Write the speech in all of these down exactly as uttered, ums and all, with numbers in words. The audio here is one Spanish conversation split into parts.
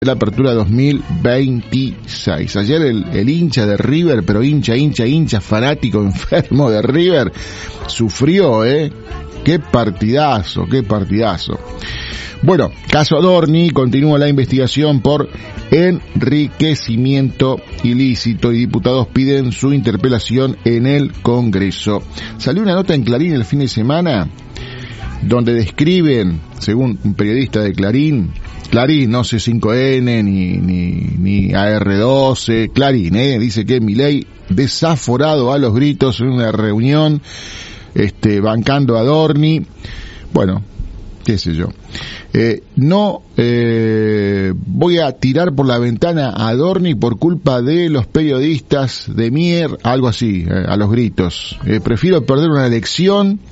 la apertura dos mil veintiséis. Ayer el, el hincha de River, pero hincha, hincha, hincha, fanático, enfermo de River, sufrió, ¿eh? Qué partidazo, qué partidazo. Bueno, caso Adorni, continúa la investigación por enriquecimiento ilícito y diputados piden su interpelación en el Congreso. Salió una nota en Clarín el fin de semana donde describen, según un periodista de Clarín, Clarín, no C cinco N, ni, ni, ni A R doce, Clarín, eh, dice que Milei desaforado a los gritos en una reunión, este, bancando a Adorni, bueno, qué sé yo. Eh, no eh, voy a tirar por la ventana a Adorni por culpa de los periodistas de Mier, algo así, eh, a los gritos. Eh, prefiero perder una elección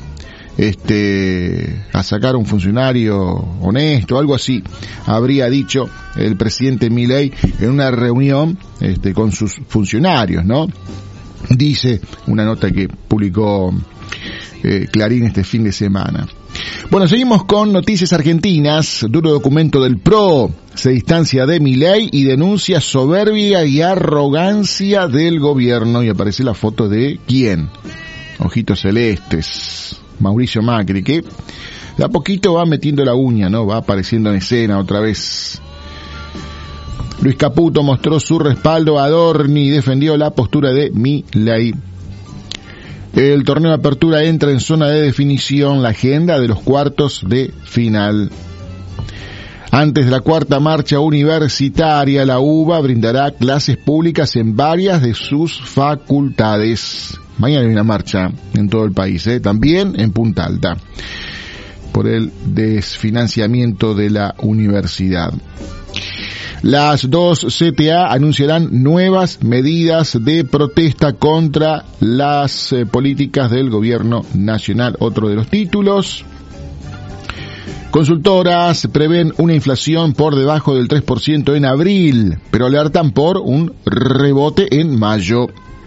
este a sacar un funcionario honesto, algo así habría dicho el presidente Milei en una reunión este con sus funcionarios, ¿no? Dice una nota que publicó eh, Clarín este fin de semana. Bueno, seguimos con noticias argentinas. Duro documento del P R O se distancia de Milei y denuncia soberbia y arrogancia del gobierno, y aparece la foto de ¿quién? Ojitos celestes, Mauricio Macri, que de a poquito va metiendo la uña, ¿no? Va apareciendo en escena otra vez. Luis Caputo mostró su respaldo a Adorni y defendió la postura de Milei. El torneo de apertura entra en zona de definición, la agenda de los cuartos de final. Antes de la cuarta marcha universitaria, la U B A brindará clases públicas en varias de sus facultades. Mañana hay una marcha en todo el país, ¿eh? También en Punta Alta, por el desfinanciamiento de la universidad. Las dos C T A anunciarán nuevas medidas de protesta contra las eh, políticas del gobierno nacional. Otro de los títulos. Consultoras prevén una inflación por debajo del tres por ciento en abril, pero alertan por un rebote en mayo.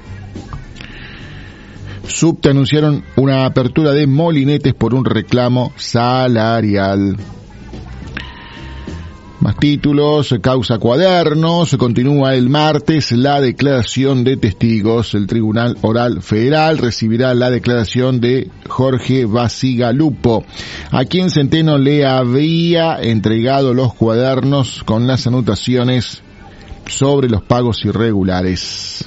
Subte anunciaron una apertura de molinetes por un reclamo salarial. Más títulos, causa Cuadernos, continúa el martes la declaración de testigos. El Tribunal Oral Federal recibirá la declaración de Jorge Bacigalupo, a quien Centeno le había entregado los cuadernos con las anotaciones sobre los pagos irregulares.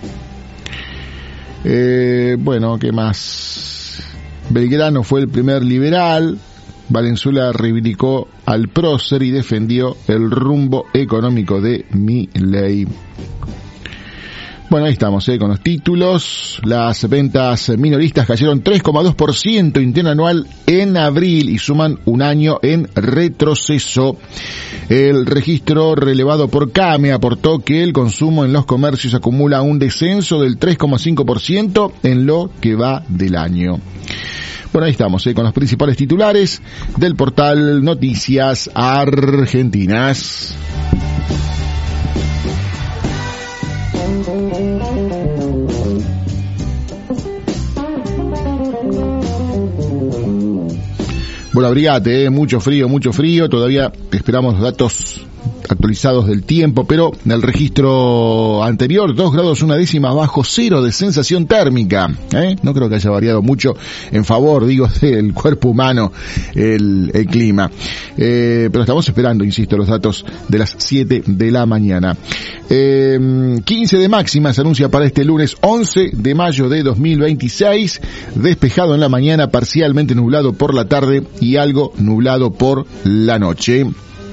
Eh, bueno, ¿qué más? Belgrano fue el primer liberal. Valenzuela reivindicó al prócer y defendió el rumbo económico de Milei. Bueno, ahí estamos, eh, con los títulos. Las ventas minoristas cayeron tres coma dos por ciento interanual en abril y suman un año en retroceso. El registro relevado por CAME aportó que el consumo en los comercios acumula un descenso del tres coma cinco por ciento en lo que va del año. Bueno, ahí estamos, eh, con los principales titulares del portal Noticias Argentinas. Bueno, abrigate, eh, mucho frío, mucho frío, todavía esperamos los datos actualizados del tiempo, pero en el registro anterior, dos grados una décima bajo cero de sensación térmica, ¿eh? No creo que haya variado mucho en favor, digo, del cuerpo humano el, el clima, eh, pero estamos esperando, insisto, los datos de las siete de la mañana. Eh, quince de máxima se anuncia para este lunes once de mayo de dos mil veintiséis, despejado en la mañana, parcialmente nublado por la tarde y algo nublado por la noche.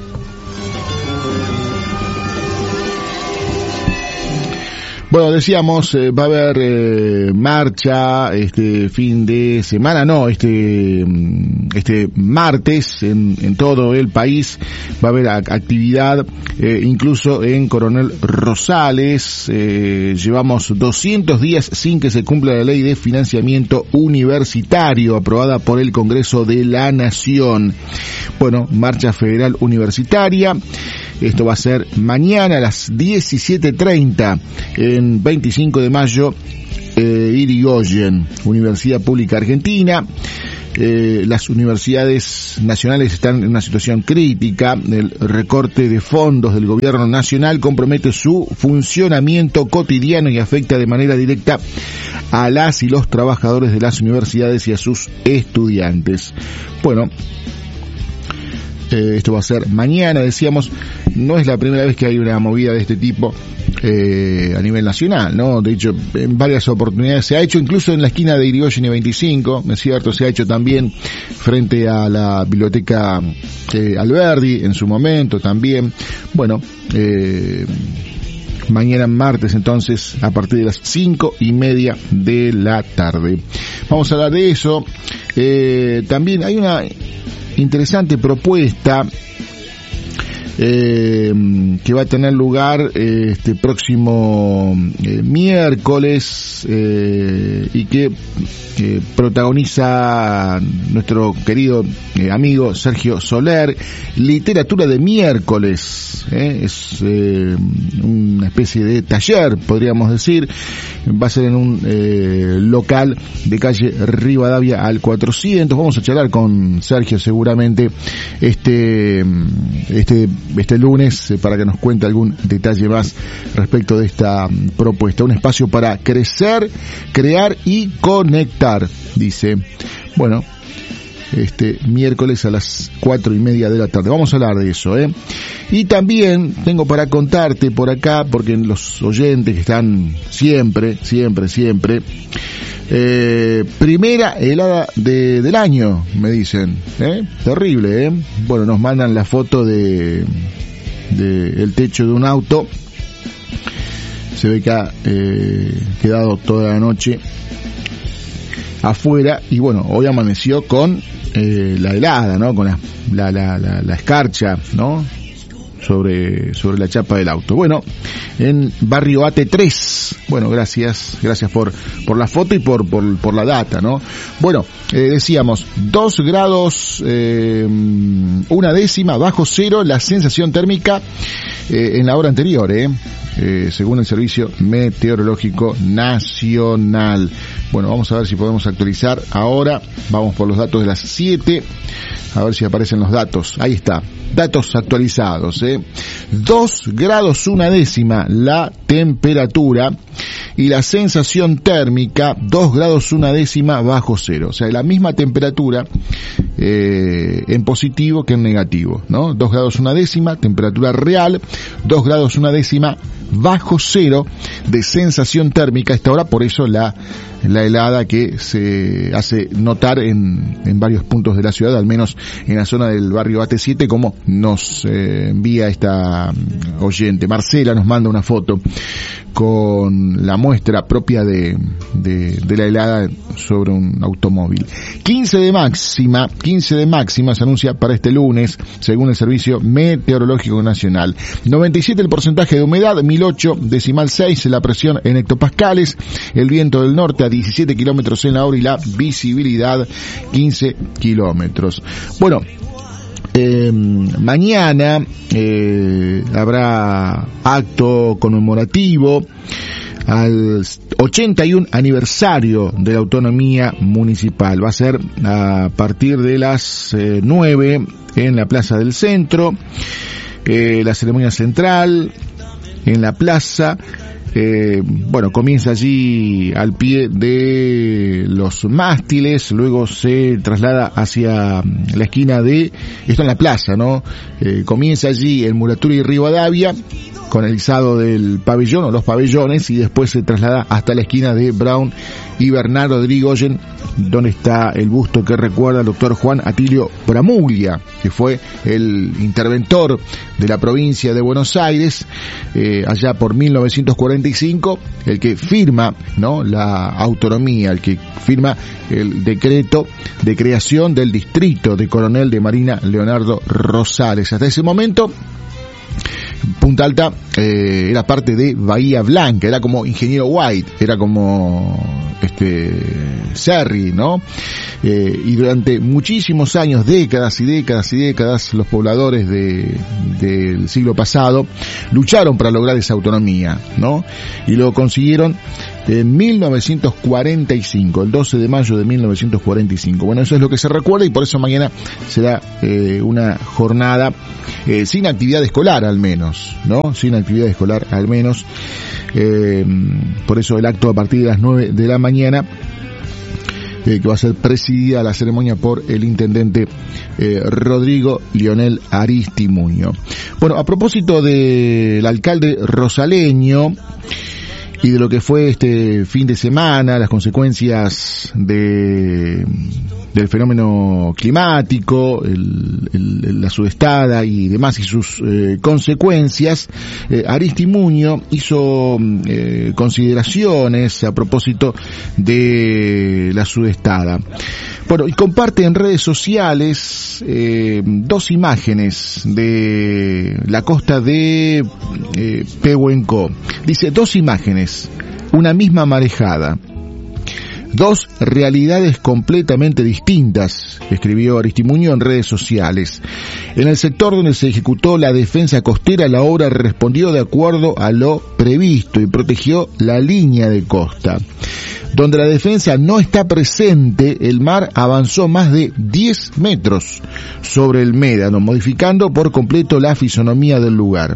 Bueno, decíamos, eh, va a haber eh, marcha este fin de semana, no, este este martes en, en todo el país va a haber actividad, eh, incluso en Coronel Rosales. Eh, llevamos doscientos días sin que se cumpla la ley de financiamiento universitario aprobada por el Congreso de la Nación. Bueno, marcha federal universitaria. Esto va a ser mañana a las diecisiete treinta en veinticinco de mayo, eh, Irigoyen, Universidad Pública Argentina. eh, las universidades nacionales están en una situación crítica. El recorte de fondos del gobierno nacional compromete su funcionamiento cotidiano y afecta de manera directa a las y los trabajadores de las universidades y a sus estudiantes. Bueno, eh, esto va a ser mañana, decíamos. No es la primera vez que hay una movida de este tipo eh, a nivel nacional, ¿no? De hecho, en varias oportunidades se ha hecho, incluso en la esquina de Irigoyen y veinticinco, es cierto, se ha hecho también frente a la biblioteca eh, Alberdi en su momento también. Bueno, eh, mañana martes entonces a partir de las cinco y media de la tarde. Vamos a hablar de eso. Eh, también hay una interesante propuesta Eh, que va a tener lugar eh, este próximo eh, miércoles eh, y que eh, protagoniza nuestro querido eh, amigo Sergio Soler. Literatura de miércoles, eh, es eh, una especie de taller, podríamos decir. Va a ser en un eh, local de calle Rivadavia al cuatrocientos. Vamos a charlar con Sergio seguramente este este este lunes eh, para que nos cuente algún detalle más respecto de esta um, propuesta. Un espacio para crecer, crear y conectar, dice. Bueno, este miércoles a las cuatro y media de la tarde. Vamos a hablar de eso, ¿eh? Y también tengo para contarte por acá, porque los oyentes que están siempre, siempre, siempre, eh, primera helada de, del año, me dicen, ¿eh? Terrible, ¿eh? Bueno, nos mandan la foto de, de el techo de un auto. Se ve que ha eh, quedado toda la noche afuera y bueno, hoy amaneció con eh, la helada, ¿no? Con la, la, la, la, la escarcha, ¿no? Sobre, sobre la chapa del auto. Bueno, en barrio A T tres. Bueno, gracias, gracias por, por la foto y por, por, por la data, ¿no? Bueno, eh, decíamos, dos grados, eh, una décima bajo cero, la sensación térmica eh, en la hora anterior, eh. Eh, según el Servicio Meteorológico Nacional. Bueno, vamos a ver si podemos actualizar ahora. Vamos por los datos de las siete, a ver si aparecen los datos. Ahí está, datos actualizados, ¿eh? dos grados una décima la temperatura y la sensación térmica dos grados una décima bajo cero. O sea, la misma temperatura eh, en positivo que en negativo, ¿no? dos grados una décima, temperatura real, dos grados una décima bajo cero de sensación térmica a esta hora. Por eso la la helada que se hace notar en, en varios puntos de la ciudad, al menos en la zona del barrio A T siete, como nos eh, envía esta oyente. Marcela nos manda una foto con la muestra propia de, de, de la helada sobre un automóvil. quince de máxima, quince de máxima se anuncia para este lunes, según el Servicio Meteorológico Nacional. noventa y siete el porcentaje de humedad, mil ocho decimal seis la presión en hectopascales, el viento del norte a diecisiete kilómetros en la hora y la visibilidad quince kilómetros. Bueno, Eh, mañana eh, habrá acto conmemorativo al ochenta y un aniversario de la autonomía municipal. Va a ser a partir de las eh, nueve en la Plaza del Centro, eh, la ceremonia central en la plaza. Eh, bueno, comienza allí al pie de los mástiles, luego se traslada hacia la esquina de, esto en la plaza, ¿no? Eh, comienza allí en Muratura y Rivadavia, con el izado del pabellón o los pabellones, y después se traslada hasta la esquina de Brown y Bernardo de Irigoyen, donde está el busto que recuerda al doctor Juan Atilio Bramuglia, que fue el interventor de la provincia de Buenos Aires, eh, allá por mil novecientos cuarenta y cinco, el que firma, ¿no?, la autonomía, el que firma el decreto de creación del distrito de Coronel de Marina Leonardo Rosales. Hasta ese momento, Punta Alta eh, era parte de Bahía Blanca, era como Ingeniero White, era como este Serri, ¿no? Eh, y durante muchísimos años, décadas y décadas y décadas, los pobladores de, del siglo pasado lucharon para lograr esa autonomía, ¿no? Y lo consiguieron en mil novecientos cuarenta y cinco, el doce de mayo de mil novecientos cuarenta y cinco. Bueno, eso es lo que se recuerda y por eso mañana será eh, una jornada eh, sin actividad escolar al menos, ¿no? Sin actividad escolar al menos. Eh, por eso el acto a partir de las nueve de la mañana, Eh, que va a ser presidida la ceremonia por el intendente eh, Rodrigo Lionel Aristimuño. Bueno, a propósito del alcalde rosaleño y de lo que fue este fin de semana, las consecuencias de del fenómeno climático, el, el, la sudestada y demás y sus eh, consecuencias, eh, Aristimuño hizo eh, consideraciones a propósito de la sudestada. Bueno, y comparte en redes sociales eh, dos imágenes de la costa de eh, Pehuenco. Dice, dos imágenes, una misma marejada. Dos realidades completamente distintas, escribió Aristimuño en redes sociales. En el sector donde se ejecutó la defensa costera, la obra respondió de acuerdo a lo previsto y protegió la línea de costa. Donde la defensa no está presente, el mar avanzó más de diez metros sobre el médano, modificando por completo la fisonomía del lugar.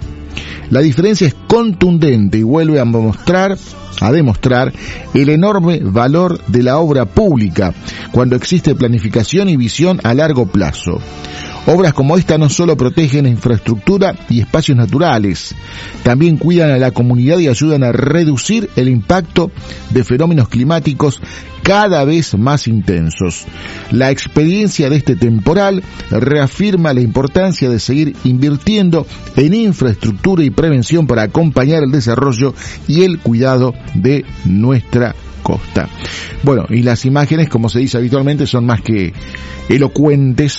La diferencia es contundente y vuelve a mostrar, a demostrar el enorme valor de la obra pública cuando existe planificación y visión a largo plazo. Obras como esta no solo protegen infraestructura y espacios naturales, también cuidan a la comunidad y ayudan a reducir el impacto de fenómenos climáticos cada vez más intensos. La experiencia de este temporal reafirma la importancia de seguir invirtiendo en infraestructura y prevención para acompañar el desarrollo y el cuidado de nuestra costa. Bueno, y las imágenes, como se dice habitualmente, son más que elocuentes.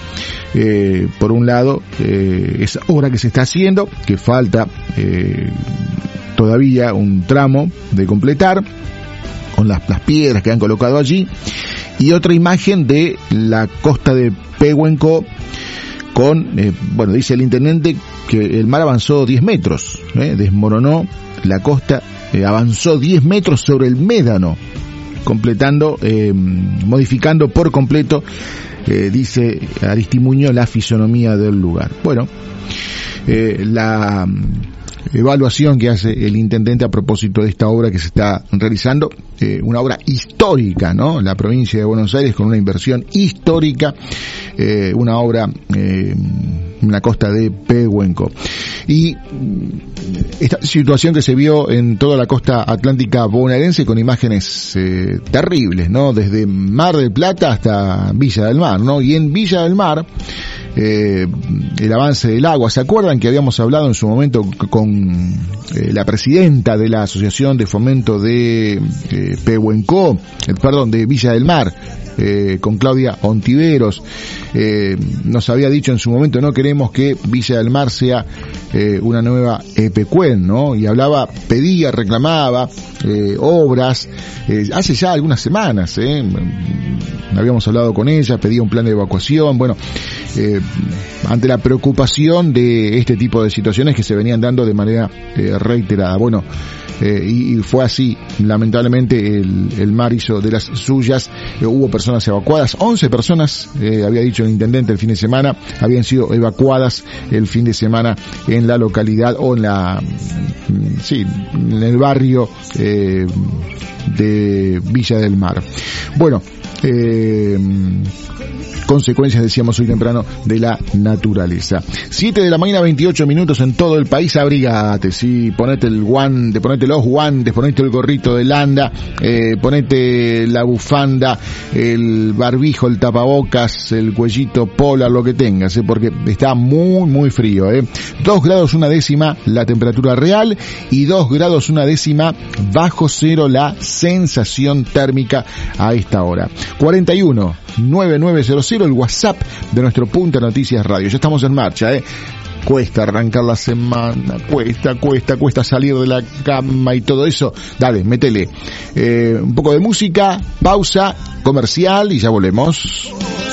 Eh, por un lado, eh, esa obra que se está haciendo, que falta eh, todavía un tramo de completar, con las, las piedras que han colocado allí, y otra imagen de la costa de Pehuenco, con, eh, bueno, dice el intendente que el mar avanzó diez metros, eh, desmoronó la costa, eh, avanzó diez metros sobre el médano, completando, eh, modificando por completo, eh, dice Aristimuño, la fisonomía del lugar. Bueno, eh, la evaluación que hace el intendente a propósito de esta obra que se está realizando, eh, una obra histórica, ¿no? La provincia de Buenos Aires con una inversión histórica, eh, una obra eh, en la costa de Pehuenco. Y esta situación que se vio en toda la costa atlántica bonaerense con imágenes eh, terribles, ¿no? Desde Mar del Plata hasta Villa del Mar, ¿no? Y en Villa del Mar, eh, el avance del agua. ¿Se acuerdan que habíamos hablado en su momento con eh, la presidenta de la Asociación de Fomento de eh, Pehuenco, eh, perdón, de Villa del Mar, eh, con Claudia Ontiveros? Eh, nos había dicho en su momento, no queremos que Villa del Mar sea eh, una nueva Epecuén, ¿no? Y hablaba, pedía, reclamaba eh, obras, eh, hace ya algunas semanas, eh, habíamos hablado con ella, pedía un plan de evacuación, bueno, eh, ante la preocupación de este tipo de situaciones que se venían dando de manera eh, reiterada. Bueno, eh, y, y fue así, lamentablemente el, el mar hizo de las suyas, eh, hubo personas evacuadas, once personas, eh, había dicho el intendente el fin de semana, habían sido evacuadas el fin de semana en la localidad o en la, sí, en el barrio eh, de Villa del Mar. Bueno, eh, consecuencias, decíamos hoy temprano, de la naturaleza. siete de la mañana, veintiocho minutos en todo el país. Abrigate, sí, ponete el guante, ponete los guantes, ponete el gorrito de landa, eh, ponete la bufanda, el barbijo, el tapabocas, el cuellito polar, lo que tengas, eh, porque está muy, muy frío, eh. Dos grados una décima la temperatura real y dos grados una décima bajo cero la sensación térmica a esta hora. cuarenta y uno, nueve nueve cero cero, el WhatsApp de nuestro Punta Noticias Radio. Ya estamos en marcha, eh. Cuesta arrancar la semana, cuesta, cuesta, cuesta salir de la cama y todo eso. Dale, métele. Eh, un poco de música, pausa comercial y ya volvemos.